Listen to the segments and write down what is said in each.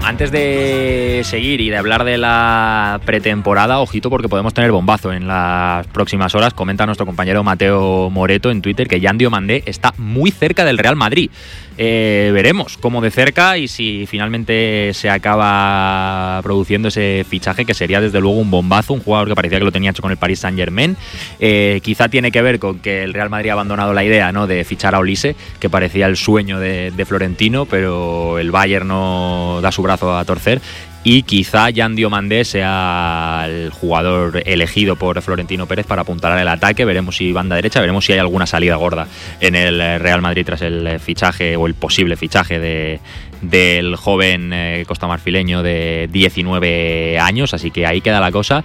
antes de seguir y de hablar de la pretemporada, ojito porque podemos tener bombazo en las próximas horas. Comenta nuestro compañero Mateo Moreto en Twitter que Yan Diomandé está muy cerca del Real Madrid. Veremos cómo de cerca y si finalmente se acaba produciendo ese fichaje, que sería desde luego un bombazo, un jugador que parecía que lo tenía hecho con el Paris Saint-Germain. Quizá tiene que ver con que el Real Madrid ha abandonado la idea, ¿no?, de fichar a Olise, que parecía el sueño de Florentino, pero el Bayern no da su brazo a torcer. Y quizá Yan Diomandé sea el jugador elegido por Florentino Pérez para apuntalar el ataque. Veremos si banda derecha, veremos si hay alguna salida gorda en el Real Madrid tras el fichaje o el posible fichaje del joven costamarfileño de 19 años. Así que ahí queda la cosa.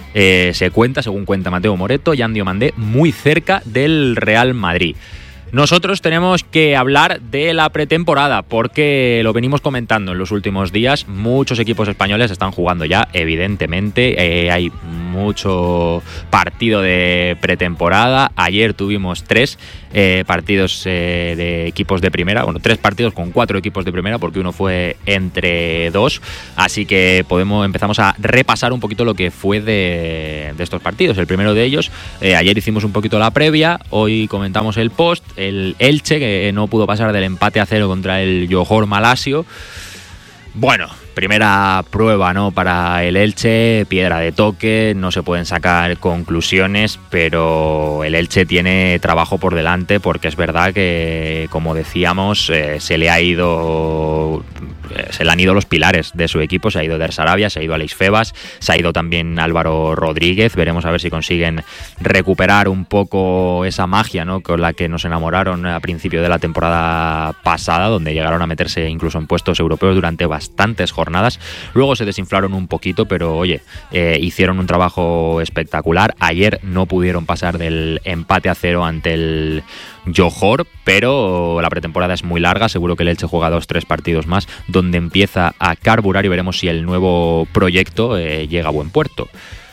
Se cuenta, según cuenta Mateo Moreto, Yan Diomandé muy cerca del Real Madrid. Nosotros tenemos que hablar de la pretemporada porque lo venimos comentando en los últimos días. Muchos equipos españoles están jugando ya, evidentemente. Hay mucho partido de pretemporada. Ayer tuvimos 3 partidos de equipos de primera. Bueno, 3 partidos con 4 equipos de primera porque uno fue entre 2. Así que empezamos a repasar un poquito lo que fue de estos partidos. El primero de ellos, ayer hicimos un poquito la previa, hoy comentamos el post. El Elche, que no pudo pasar del empate a 0 contra el Johor Malasio. Bueno, primera prueba, ¿no?, para el Elche, piedra de toque, no se pueden sacar conclusiones, pero el Elche tiene trabajo por delante porque es verdad que, como decíamos, se le han ido los pilares de su equipo. Se ha ido Der Sarabia, se ha ido Aleix Febas, se ha ido también Álvaro Rodríguez. Veremos a ver si consiguen recuperar un poco esa magia, ¿no?, con la que nos enamoraron a principio de la temporada pasada, donde llegaron a meterse incluso en puestos europeos durante bastantes jornadas. Luego se desinflaron un poquito, pero oye, hicieron un trabajo espectacular. Ayer no pudieron pasar del empate a 0 ante el Johor, pero la pretemporada es muy larga. Seguro que el Elche juega 2-3 partidos más, donde empieza a carburar y veremos si el nuevo proyecto llega a buen puerto.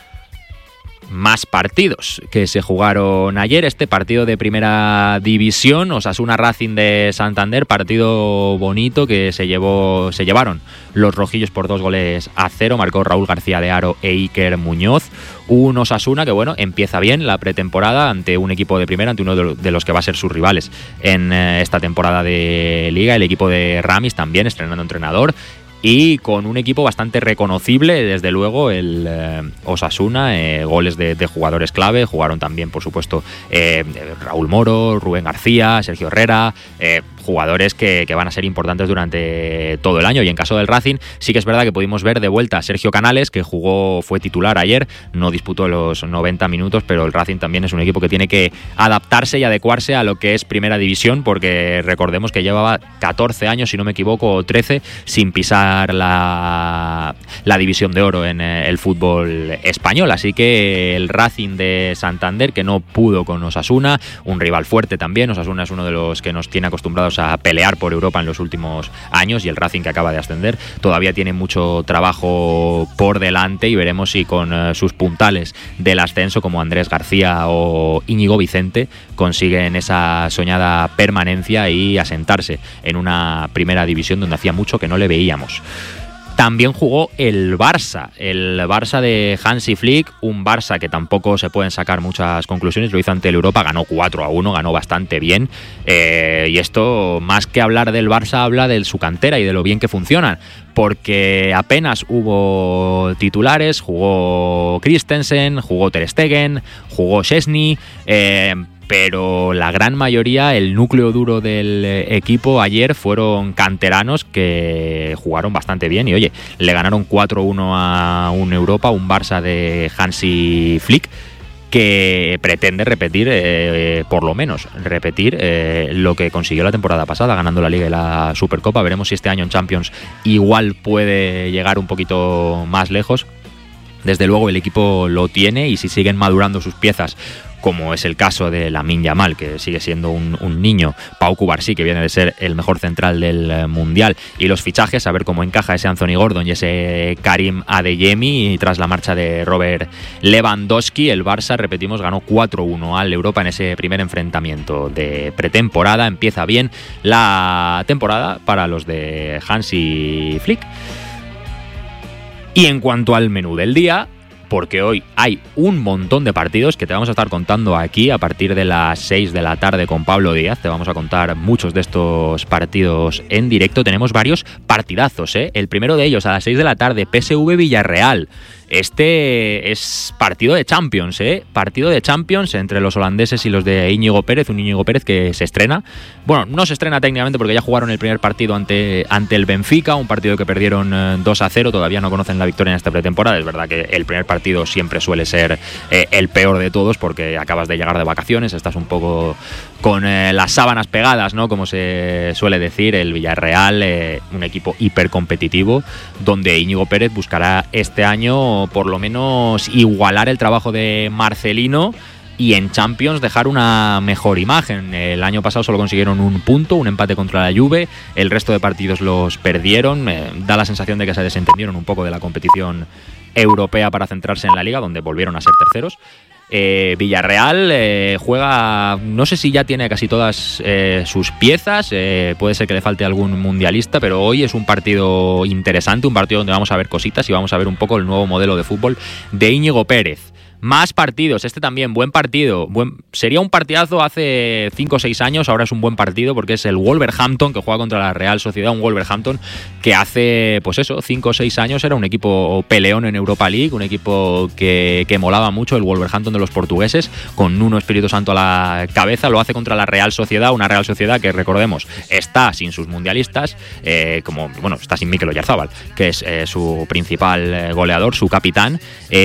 Más partidos que se jugaron ayer. Este partido de primera división, Osasuna Racing de Santander, partido bonito que se llevaron los rojillos por 2-0. Marcó Raúl García de Haro e Iker Muñoz. Un Osasuna que, bueno, empieza bien la pretemporada ante un equipo de primera, ante uno de los que va a ser sus rivales en esta temporada de Liga. El equipo de Ramis también estrenando entrenador. Y con un equipo bastante reconocible, desde luego, el Osasuna, goles de jugadores clave. Jugaron también, por supuesto, Raúl Moro, Rubén García, Sergio Herrera, jugadores que van a ser importantes durante todo el año. Y en caso del Racing, sí que es verdad que pudimos ver de vuelta a Sergio Canales, que fue titular ayer, no disputó los 90 minutos, pero el Racing también es un equipo que tiene que adaptarse y adecuarse a lo que es primera división, porque recordemos que llevaba 14 años, si no me equivoco, o 13, sin pisar la división de oro en el fútbol español. Así que el Racing de Santander, que no pudo con Osasuna, un rival fuerte también. Osasuna es uno de los que nos tiene acostumbrados a pelear por Europa en los últimos años, y el Racing, que acaba de ascender, todavía tiene mucho trabajo por delante, y veremos si con sus puntales del ascenso como Andrés García o Íñigo Vicente consiguen esa soñada permanencia y asentarse en una primera división donde hacía mucho que no le veíamos. También jugó el Barça de Hansi Flick, un Barça que tampoco se pueden sacar muchas conclusiones. Lo hizo ante el Europa, ganó 4-1, ganó bastante bien, y esto, más que hablar del Barça, habla de su cantera y de lo bien que funcionan, porque apenas hubo titulares. Jugó Christensen, jugó Ter Stegen, jugó Szczesny, pero la gran mayoría, el núcleo duro del equipo ayer, fueron canteranos que jugaron bastante bien y, oye, le ganaron 4-1 a un Europa, un Barça de Hansi Flick, que pretende repetir, por lo menos repetir lo que consiguió la temporada pasada, ganando la Liga y la Supercopa. Veremos si este año en Champions igual puede llegar un poquito más lejos. Desde luego el equipo lo tiene, y si siguen madurando sus piezas, como es el caso de Lamine Yamal, que sigue siendo un niño, Pau Cubarsí, que viene de ser el mejor central del Mundial, y los fichajes, a ver cómo encaja ese Anthony Gordon y ese Karim Adeyemi, y tras la marcha de Robert Lewandowski, el Barça, repetimos, ganó 4-1 al Europa en ese primer enfrentamiento de pretemporada. Empieza bien la temporada para los de Hansi Flick. Y en cuanto al menú del día, porque hoy hay un montón de partidos que te vamos a estar contando aquí a partir de las 6 de la tarde con Pablo Díaz. Te vamos a contar muchos de estos partidos en directo. Tenemos varios partidazos, ¿eh? El primero de ellos a las 6 de la tarde, PSV Villarreal. Este es partido de Champions, ¿eh? Partido de Champions entre los holandeses y los de Íñigo Pérez. Un Íñigo Pérez que se estrena. Bueno, no se estrena técnicamente porque ya jugaron el primer partido ante el Benfica, un partido que perdieron 2-0. Todavía no conocen la victoria en esta pretemporada. Es verdad que el primer partido siempre suele ser el peor de todos porque acabas de llegar de vacaciones, estás un poco con las sábanas pegadas, ¿no? Como se suele decir. El Villarreal, un equipo hipercompetitivo donde Íñigo Pérez buscará este año por lo menos igualar el trabajo de Marcelino y en Champions dejar una mejor imagen. El año pasado solo consiguieron un punto, un empate contra la Juve, el resto de partidos los perdieron. Da la sensación de que se desentendieron un poco de la competición europea para centrarse en la Liga, donde volvieron a ser terceros. Villarreal juega, no sé si ya tiene casi todas sus piezas, puede ser que le falte algún mundialista, pero hoy es un partido interesante, un partido donde vamos a ver cositas y vamos a ver un poco el nuevo modelo de fútbol de Íñigo Pérez. Más partidos, este también, buen partido. Sería un partidazo hace 5 o 6 años, ahora es un buen partido porque es el Wolverhampton que juega contra la Real Sociedad, un Wolverhampton que hace, pues eso, 5 o 6 años era un equipo peleón en Europa League, un equipo que molaba mucho, el Wolverhampton de los portugueses, con Nuno Espíritu Santo a la cabeza. Lo hace contra la Real Sociedad, una Real Sociedad que, recordemos, está sin sus mundialistas, está sin Mikel Oyarzabal, que es su principal goleador, su capitán,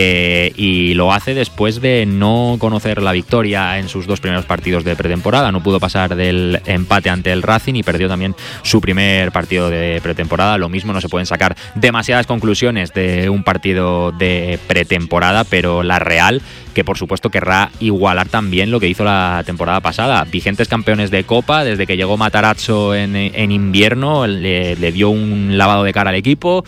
y lo hace después de no conocer la victoria en sus 2 primeros partidos de pretemporada. No pudo pasar del empate ante el Racing y perdió también su primer partido de pretemporada. Lo mismo, no se pueden sacar demasiadas conclusiones de un partido de pretemporada, pero la Real, que por supuesto querrá igualar también lo que hizo la temporada pasada. Vigentes campeones de Copa, desde que llegó Matarazzo en invierno, le dio un lavado de cara al equipo.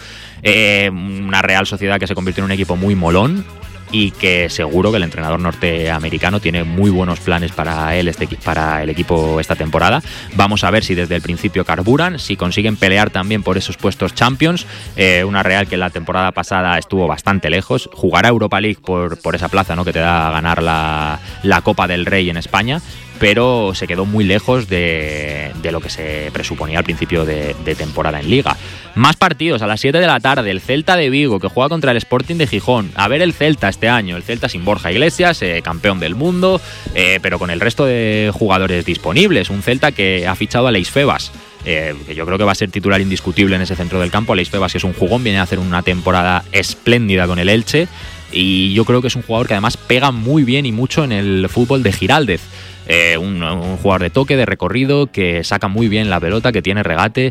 Una Real Sociedad que se convirtió en un equipo muy molón y que seguro que el entrenador norteamericano tiene muy buenos planes para él, para el equipo esta temporada. Vamos a ver si desde el principio carburan, si consiguen pelear también por esos puestos Champions. Una Real que la temporada pasada estuvo bastante lejos. Jugará Europa League por esa plaza, ¿no?, que te da a ganar la Copa del Rey en España, pero se quedó muy lejos de lo que se presuponía al principio de temporada en Liga. Más partidos a las 7 de la tarde, el Celta de Vigo, que juega contra el Sporting de Gijón. A ver el Celta este año, el Celta sin Borja Iglesias, campeón del mundo, pero con el resto de jugadores disponibles. Un Celta que ha fichado a Leis Febas, que yo creo que va a ser titular indiscutible en ese centro del campo. Leis Febas, que es un jugón, viene a hacer una temporada espléndida con el Elche, y yo creo que es un jugador que además pega muy bien y mucho en el fútbol de Giraldez. Un jugador de toque, de recorrido, que saca muy bien la pelota, que tiene regate.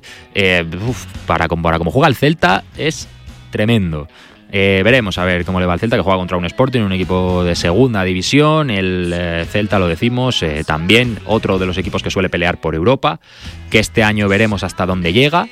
Para como juega el Celta es tremendo. Veremos a ver cómo le va al Celta, que juega contra un Sporting, un equipo de segunda división. El Celta, lo decimos, también otro de los equipos que suele pelear por Europa, que este año veremos hasta dónde llega,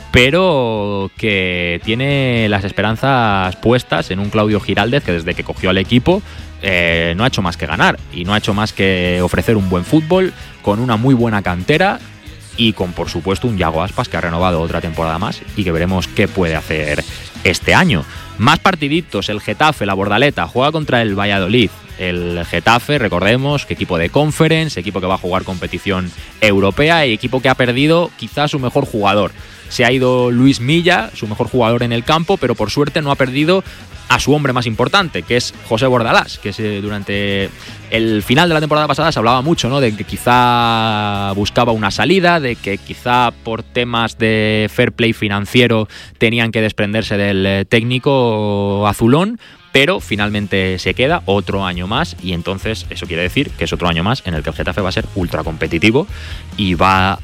pero que tiene las esperanzas puestas en un Claudio Giraldez que desde que cogió al equipo no ha hecho más que ganar y no ha hecho más que ofrecer un buen fútbol con una muy buena cantera y con, por supuesto, un Yago Aspas que ha renovado otra temporada más y que veremos qué puede hacer este año. Más partiditos, el Getafe, la Bordaleta, juega contra el Valladolid. El Getafe, recordemos, que equipo de Conference, equipo que va a jugar competición europea y equipo que ha perdido quizás su mejor jugador. Se ha ido Luis Milla, su mejor jugador en el campo, pero por suerte no ha perdido a su hombre más importante, que es José Bordalás, que durante el final de la temporada pasada se hablaba mucho, ¿no?, de que quizá buscaba una salida, de que quizá por temas de fair play financiero tenían que desprenderse del técnico azulón, pero finalmente se queda otro año más y entonces eso quiere decir que es otro año más en el que el Getafe va a ser ultra competitivo y va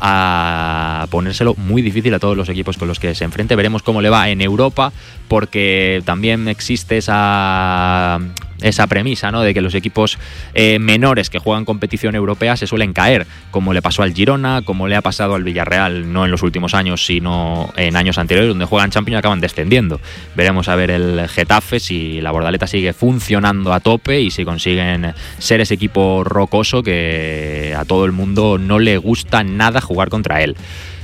a ponérselo muy difícil a todos los equipos con los que se enfrente. Veremos cómo le va en Europa, porque también existe esa premisa, ¿no?, de que los equipos menores que juegan competición europea se suelen caer, como le pasó al Girona, como le ha pasado al Villarreal, no en los últimos años, sino en años anteriores, donde juegan Champions y acaban descendiendo. Veremos a ver el Getafe si la Bordaleta sigue funcionando a tope y si consiguen ser ese equipo rocoso que a todo el mundo no le gusta nada jugar contra él.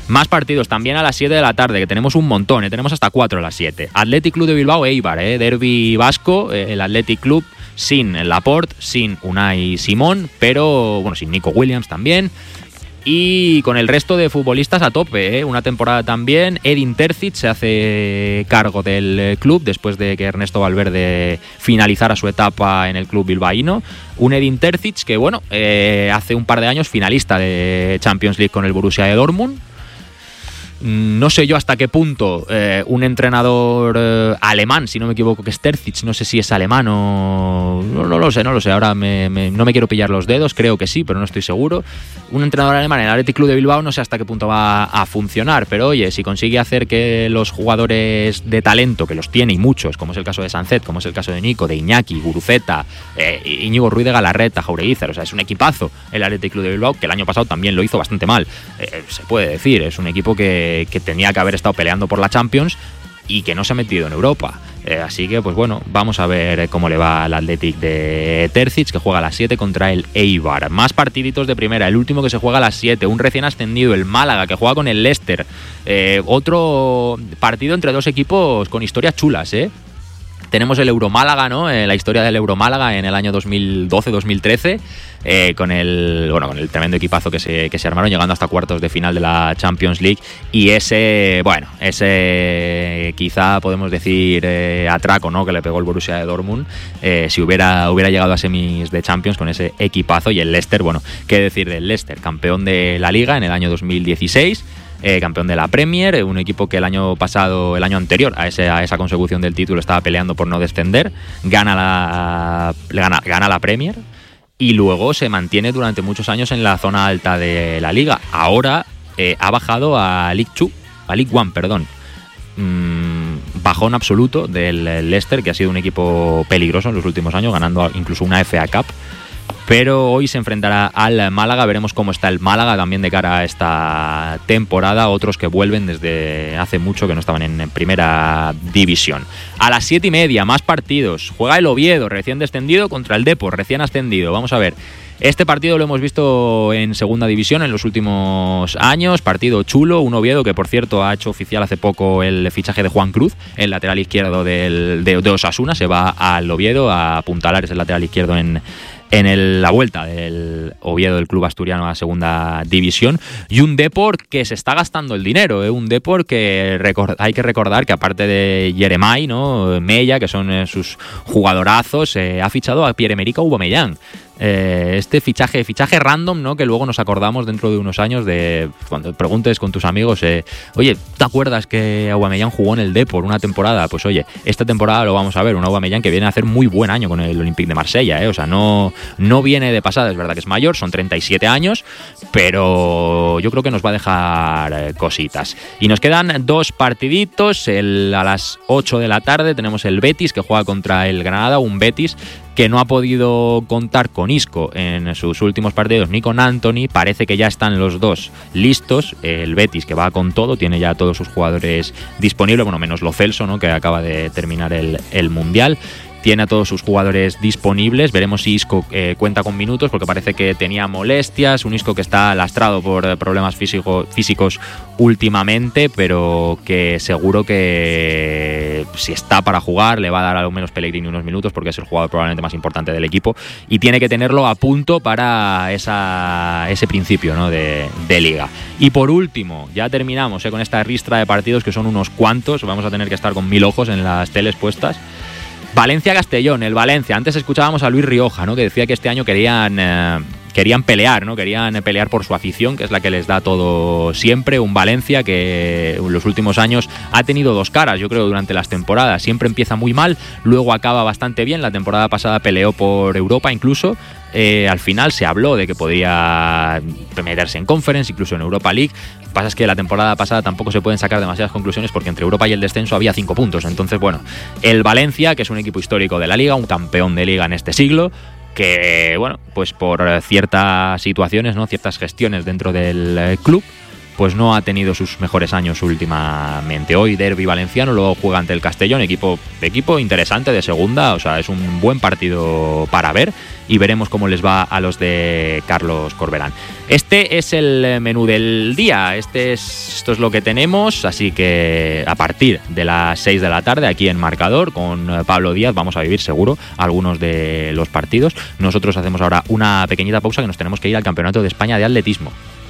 Más partidos también a las 7 de la tarde, que tenemos un montón, tenemos hasta 4 a las 7. Athletic Club de Bilbao, Eibar, derbi vasco, el Athletic Club sin Laporte, sin Unai Simón, pero bueno, sin Nico Williams también. Y con el resto de futbolistas a tope, una temporada también. Edin Terzic se hace cargo del club después de que Ernesto Valverde finalizara su etapa en el club bilbaíno. Un Edin Terzic que, bueno, hace un par de años finalista de Champions League con el Borussia de Dortmund. No sé yo hasta qué punto un entrenador alemán, si no me equivoco, que es Terzic, no sé si es alemán o... No lo sé. Ahora no me quiero pillar los dedos, creo que sí, pero no estoy seguro. Un entrenador alemán en el Athletic Club de Bilbao no sé hasta qué punto va a funcionar, pero oye, si consigue hacer que los jugadores de talento, que los tiene y muchos, como es el caso de Sancet, como es el caso de Nico, de Iñaki, Guruceta, Íñigo Ruiz de Galarreta, Jaureguizar, o sea, es un equipazo el Athletic Club de Bilbao, que el año pasado también lo hizo bastante mal, se puede decir, es un equipo que tenía que haber estado peleando por la Champions y que no se ha metido en Europa. Así que, pues bueno, vamos a ver cómo le va al Athletic de Terzic, que juega a las 7 contra el Eibar. Más partiditos de primera, el último que se juega a las 7, un recién ascendido, el Málaga, que juega con el Leicester. Otro partido entre dos equipos con historias chulas, Tenemos el Euromálaga, ¿no? La historia del Euromálaga en el año 2012-2013, con el tremendo equipazo que se armaron, llegando hasta cuartos de final de la Champions League. Y ese quizá podemos decir atraco, ¿no?, que le pegó el Borussia de Dortmund, si hubiera llegado a semis de Champions con ese equipazo. Y el Leicester, bueno, qué decir del Leicester, campeón de la Liga en el año 2016. Campeón de la Premier, un equipo que el año anterior a esa consecución del título estaba peleando por no descender, gana la Premier y luego se mantiene durante muchos años en la zona alta de la Liga. Ahora ha bajado a League One, perdón. Bajón absoluto del Leicester, que ha sido un equipo peligroso en los últimos años, ganando incluso una FA Cup. Pero hoy se enfrentará al Málaga, veremos cómo está el Málaga también de cara a esta temporada, otros que vuelven desde hace mucho que no estaban en primera división. A las 7:30, más partidos, juega el Oviedo, recién descendido, contra el Depor, recién ascendido. Vamos a ver, este partido lo hemos visto en segunda división en los últimos años, partido chulo, un Oviedo que por cierto ha hecho oficial hace poco el fichaje de Juan Cruz, el lateral izquierdo de Osasuna, se va al Oviedo a apuntalar, es el lateral izquierdo en la vuelta del Oviedo del club asturiano a segunda división, y un Depor que se está gastando el dinero, un Depor que hay que recordar que aparte de Jeremai, ¿no?, Mella, que son sus jugadorazos, ha fichado a Pierre-Emerick Aubameyang. Este fichaje random, ¿no?, que luego nos acordamos dentro de unos años de cuando preguntes con tus amigos, oye, ¿te acuerdas que Aubameyang jugó en el Depor una temporada? Pues oye, esta temporada lo vamos a ver, un Aubameyang que viene a hacer muy buen año con el Olympique de Marsella, o sea, no viene de pasada, es verdad que es mayor, son 37 años, pero yo creo que nos va a dejar cositas. Y nos quedan dos partiditos, a las 8 de la tarde tenemos el Betis, que juega contra el Granada, un Betis que no ha podido contar con Isco en sus últimos partidos ni con Antony. Parece que ya están los dos listos. El Betis, que va con todo, tiene ya todos sus jugadores disponibles, bueno, menos Lo Celso, ¿no?, que acaba de terminar el Mundial. Tiene a todos sus jugadores disponibles. Veremos si Isco cuenta con minutos, porque parece que tenía molestias. Un Isco que está lastrado por problemas físicos últimamente, pero que seguro que si está para jugar le va a dar a lo menos Pellegrini unos minutos, porque es el jugador probablemente más importante del equipo y tiene que tenerlo a punto para ese principio, ¿no?, de liga. Y por último, ya terminamos con esta ristra de partidos, que son unos cuantos. Vamos a tener que estar con 1000 ojos en las teles puestas. Valencia-Castellón, el Valencia. Antes escuchábamos a Luis Rioja, ¿no?, que decía que este año querían pelear, ¿no? Querían pelear por su afición, que es la que les da todo siempre. Un Valencia que en los últimos años ha tenido dos caras, yo creo, durante las temporadas. Siempre empieza muy mal, luego acaba bastante bien. La temporada pasada peleó por Europa incluso. Al final se habló de que podía meterse en Conference, incluso en Europa League. Lo que pasa es que la temporada pasada tampoco se pueden sacar demasiadas conclusiones, porque entre Europa y el descenso había 5 puntos. Entonces, bueno, el Valencia, que es un equipo histórico de la Liga, un campeón de Liga en este siglo, que, bueno, pues por ciertas situaciones, ¿no?, ciertas gestiones dentro del club, pues no ha tenido sus mejores años últimamente. Hoy derbi valenciano, luego juega ante el Castellón, equipo interesante de segunda, o sea, es un buen partido para ver y veremos cómo les va a los de Carlos Corberán. Este es el menú del día, esto es lo que tenemos, así que a partir de las 6 de la tarde aquí en Marcador con Pablo Díaz vamos a vivir seguro algunos de los partidos. Nosotros hacemos ahora una pequeñita pausa que nos tenemos que ir al Campeonato de España de Atletismo.